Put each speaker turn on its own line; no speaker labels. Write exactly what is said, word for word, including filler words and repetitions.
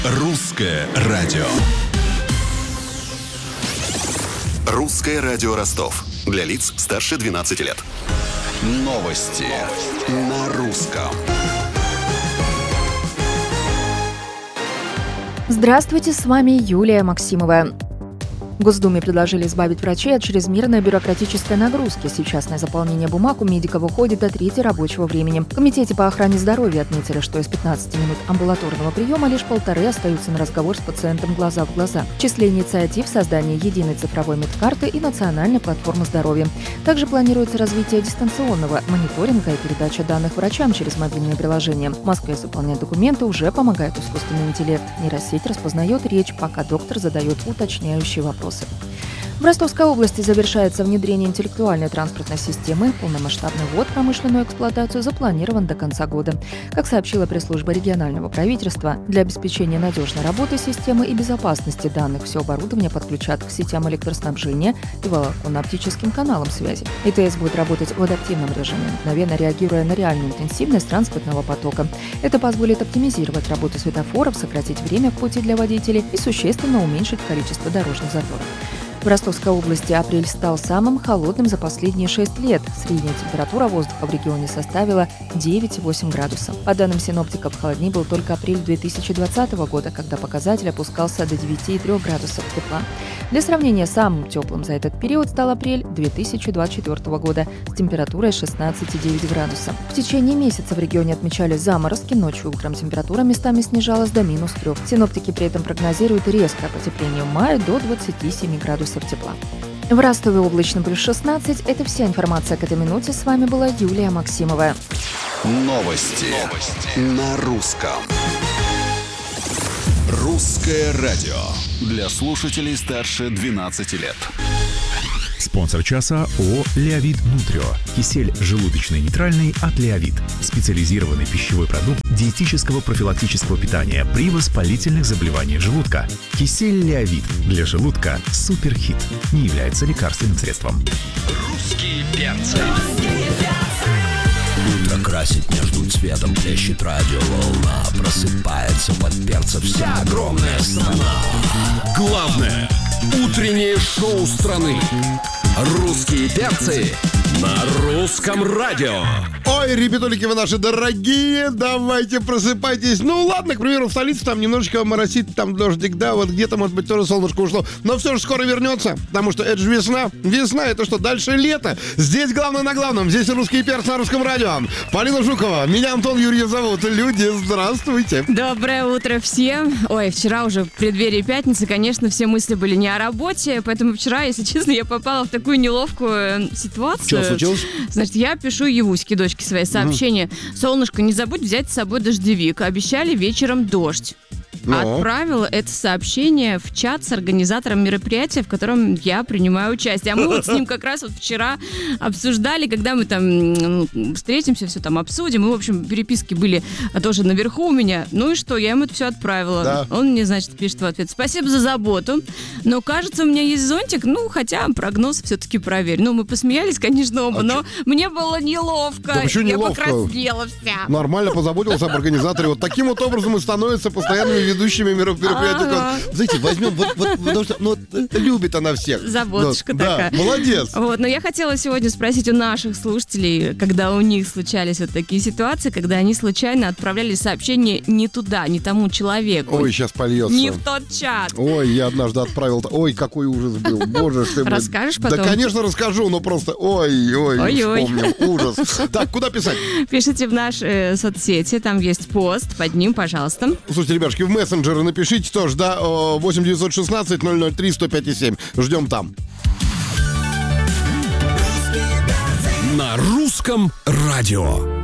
Русское радио. Русское радио Ростов. Для лиц старше двенадцати лет. Новости на русском.
Здравствуйте, с вами Юлия Максимова. В Госдуме предложили избавить врачей от чрезмерной бюрократической нагрузки. Сейчас на заполнение бумаг у медиков уходит до трети рабочего времени. В Комитете по охране здоровья отметили, что из пятнадцати минут амбулаторного приема лишь полторы остаются на разговор с пациентом глаза в глаза. В числе инициатив создание единой цифровой медкарты и национальной платформы здоровья. Также планируется развитие дистанционного мониторинга и передача данных врачам через мобильное приложение. В Москве заполнять документы уже помогает искусственный интеллект. Нейросеть распознает речь, пока доктор задает уточняющие вопросы. В Ростовской области завершается внедрение интеллектуальной транспортной системы. Полномасштабный ввод в промышленную эксплуатацию запланирован до конца года. Как сообщила пресс-служба регионального правительства, для обеспечения надежной работы системы и безопасности данных все оборудование подключат к сетям электроснабжения и волоконно-оптическим каналам связи. ИТС будет работать в адаптивном режиме, мгновенно реагируя на реальную интенсивность транспортного потока. Это позволит оптимизировать работу светофоров, сократить время в пути для водителей и существенно уменьшить количество дорожных заторов. В Ростовской области апрель стал самым холодным за последние шесть лет. Средняя температура воздуха в регионе составила девять и восемь градусов. По данным синоптиков, холоднее был только апрель две тысячи двадцатого года, когда показатель опускался до девяти и трёх градусов тепла. Для сравнения, самым теплым за этот период стал апрель две тысячи двадцать четвёртого года с температурой шестнадцать и девять градусов. В течение месяца в регионе отмечали заморозки, ночью и утром температура местами снижалась до минус трех. Синоптики при этом прогнозируют резкое потепление в мае до двадцати семи градусов тепла. В Ростове облачно плюс шестнадцать. Это вся информация к этой минуте. С вами была Юлия Максимова.
Новости, Новости. на русском. Русское радио. Для слушателей старше двенадцати лет.
Спонсор часа ООО «Леовит Нутрио». Кисель желудочно-нейтральный от Леовит. Специализированный пищевой продукт диетического профилактического питания при воспалительных заболеваниях желудка. Кисель Леовит для желудка суперхит. Не является лекарственным средством.
Русские перцы. Утро красит между цветом, плещет радиоволна. Просыпается под перца вся огромная страна. Главное утреннее шоу страны. Русские перцы на русском радио.
Ой, ребятулики вы наши дорогие, давайте просыпайтесь. Ну ладно, к примеру, в столице там немножечко моросит, там дождик, да, вот где-то, может быть, тоже солнышко ушло. Но все же скоро вернется, потому что это же весна. Весна, это что, дальше лето. Здесь главное на главном, здесь русские перцы на русском радио. Полина Жукова, меня Антон Юрьев зовут. Люди, здравствуйте.
Доброе утро всем. Ой, вчера уже в преддверии пятницы, конечно, все мысли были не о работе, поэтому вчера, если честно, я попала в такую неловкую ситуацию.
Что случилось?
Значит, я пишу Евуське, дочке своей, сообщение. Солнышко, не забудь взять с собой дождевик. Обещали вечером дождь.
Но.
Отправила это сообщение в чат с организатором мероприятия, в котором я принимаю участие. А мы вот с ним как раз вот вчера обсуждали, когда мы там ну, встретимся, все там обсудим. И, в общем, переписки были тоже наверху у меня. Ну и что, я ему это все отправила.
Да.
Он мне, значит, пишет в ответ: спасибо за заботу, но, кажется, у меня есть зонтик. Ну, хотя прогноз все-таки проверь. Ну, мы посмеялись, конечно, оба,
а
но
чё?
мне было неловко.
Да почему
я
неловко?
покраснела вся.
Нормально позаботился об организаторе. Вот таким вот образом и становятся постоянными ведущими мероприятий.
Ага.
Знаете, возьмем, вот, вот, потому что ну, любит она всех.
Заботушка
Вот,
такая.
Да, молодец.
Вот, но я хотела сегодня спросить у наших слушателей, когда у них случались вот такие ситуации, когда они случайно отправляли сообщение не туда, не тому человеку.
Ой, сейчас польется.
Не в тот чат.
Ой, я однажды отправил... Ой, какой ужас был. Боже ты мой.
Расскажешь потом?
Да, конечно, расскажу, но просто... Ой, ой,
Ой-ой.
вспомнил. Ужас. Так, куда писать?
Пишите в наши э, соцсети, там есть пост, под ним, пожалуйста.
Слушайте, ребятушки, в мессенджеры напишите тоже, да, восемь девятьсот шестнадцать ноль ноль три сто пять и семь. Ждем там.
На русском радио.